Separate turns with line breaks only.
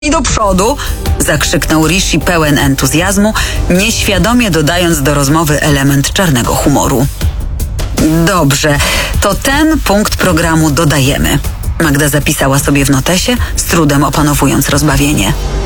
I do przodu, zakrzyknął Rishi pełen entuzjazmu, nieświadomie dodając do rozmowy element czarnego humoru. Dobrze, to ten punkt programu dodajemy. Magda zapisała sobie w notesie, z trudem opanowując rozbawienie.